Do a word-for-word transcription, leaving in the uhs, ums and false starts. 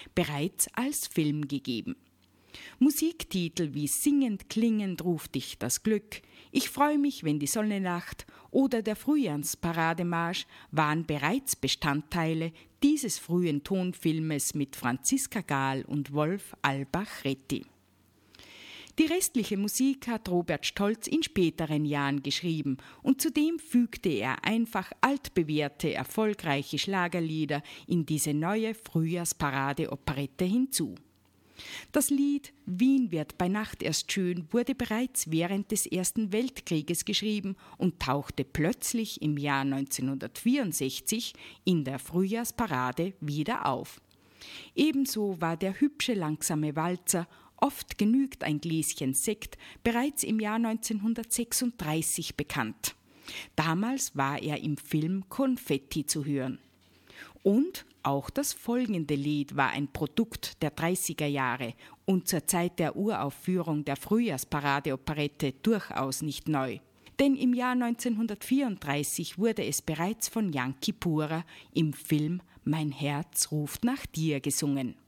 bereits als Film gegeben. Musiktitel wie Singend klingend ruft dich das Glück, Ich freu mich, wenn die Sonne lacht oder der Frühjahrsparademarsche waren bereits Bestandteile dieses frühen Tonfilmes mit Franziska Gahl und Wolf Albach-Retty. Die restliche Musik hat Robert Stolz in späteren Jahren geschrieben und zudem fügte er einfach altbewährte, erfolgreiche Schlagerlieder in diese neue Frühjahrsparade-Operette hinzu. Das Lied Wien wird bei Nacht erst schön wurde bereits während des Ersten Weltkrieges geschrieben und tauchte plötzlich im Jahr neunzehnhundertvierundsechzig in der Frühjahrsparade wieder auf. Ebenso war der hübsche langsame Walzer Oft genügt ein Gläschen Sekt bereits im Jahr neunzehnhundertsechsunddreißig bekannt. Damals war er im Film Konfetti zu hören. Und auch das folgende Lied war ein Produkt der dreißiger Jahre und zur Zeit der Uraufführung der Frühjahrsparade-Operette durchaus nicht neu. Denn im Jahr neunzehnhundertvierunddreißig wurde es bereits von Jan Kipura im Film Mein Herz ruft nach dir gesungen.